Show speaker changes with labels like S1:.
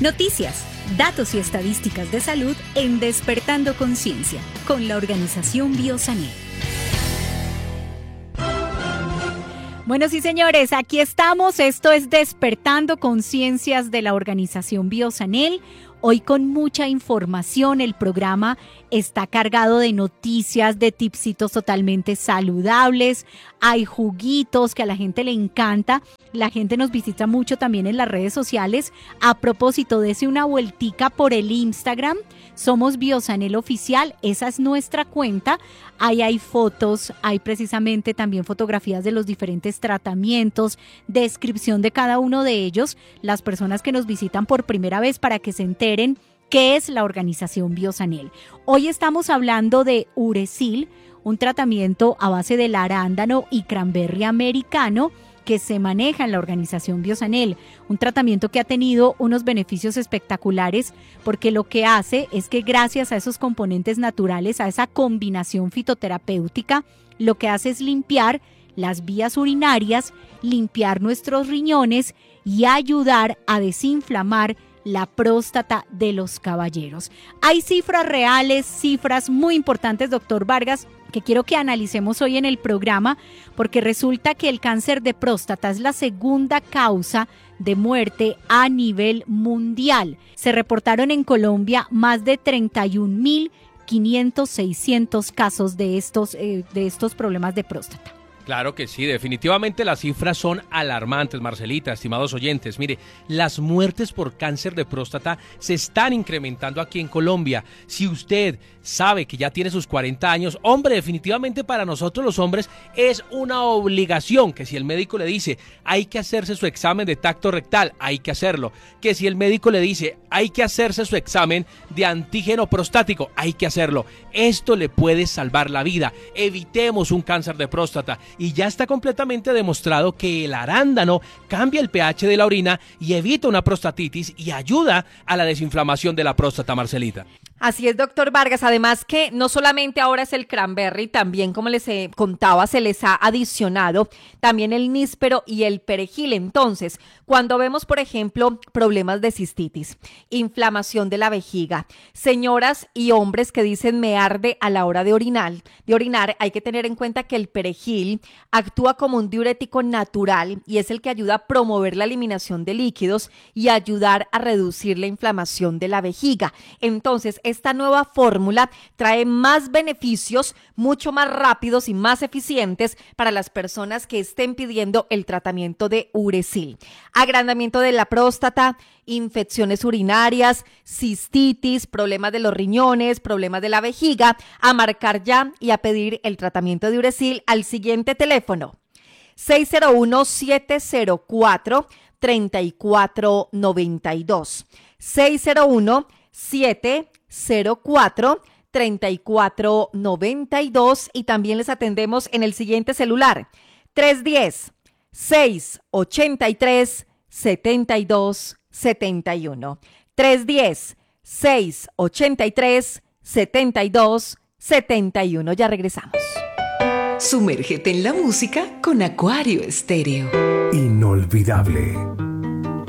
S1: Noticias, datos y estadísticas de salud en Despertando Conciencia, con la organización Biosanel. Bueno, sí, señores, aquí estamos. Esto es Despertando Conciencias de la organización Biosanel. Hoy con mucha información, el programa está cargado de noticias, de tipsitos totalmente saludables, hay juguitos que a la gente le encanta, la gente nos visita mucho también en las redes sociales. A propósito, dése una vueltica por el Instagram, somos Biosanel Oficial, esa es nuestra cuenta, ahí hay fotos, hay precisamente también fotografías de los diferentes tratamientos, descripción de cada uno de ellos, las personas que nos visitan por primera vez para que se enteren qué es la organización Biosanel. Hoy estamos hablando de Uresil, un tratamiento a base del arándano y cranberry americano que se maneja en la organización Biosanel, un tratamiento que ha tenido unos beneficios espectaculares porque lo que hace es que gracias a esos componentes naturales, a esa combinación fitoterapéutica, lo que hace es limpiar las vías urinarias, limpiar nuestros riñones y ayudar a desinflamar la próstata de los caballeros. Hay cifras reales, cifras muy importantes, doctor Vargas, que quiero que analicemos hoy en el programa, porque resulta que el cáncer de próstata es la segunda causa de muerte a nivel mundial. Se reportaron en Colombia más de 31.500-600 casos de estos problemas de próstata.
S2: Claro que sí, definitivamente las cifras son alarmantes, Marcelita, estimados oyentes. Mire, las muertes por cáncer de próstata se están incrementando aquí en Colombia. Si usted sabe que ya tiene sus 40 años, hombre, definitivamente para nosotros los hombres es una obligación que si el médico le dice hay que hacerse su examen de tacto rectal, hay que hacerlo. Que si el médico le dice hay que hacerse su examen de antígeno prostático, hay que hacerlo. Esto le puede salvar la vida. Evitemos un cáncer de próstata. Y ya está completamente demostrado que el arándano cambia el pH de la orina y evita una prostatitis y ayuda a la desinflamación de la próstata, Marcelita.
S3: Así es, doctor Vargas. Además que no solamente ahora es el cranberry, también como les contaba, se les ha adicionado también el níspero y el perejil. Entonces, cuando vemos, por ejemplo, problemas de cistitis, inflamación de la vejiga, señoras y hombres que dicen me arde a la hora de orinar, hay que tener en cuenta que el perejil actúa como un diurético natural y es el que ayuda a promover la eliminación de líquidos y ayudar a reducir la inflamación de la vejiga. Entonces, esta nueva fórmula trae más beneficios, mucho más rápidos y más eficientes para las personas que estén pidiendo el tratamiento de Uresil. Agrandamiento de la próstata, infecciones urinarias, cistitis, problemas de los riñones, problemas de la vejiga, a marcar ya y a pedir el tratamiento de Uresil al siguiente teléfono: 601-704-3492. 601-704-3492 y también les atendemos en el siguiente celular: 310-683-7271. 310-683-7271. Ya regresamos.
S4: Sumérgete en la música con Acuario Estéreo.
S5: Inolvidable.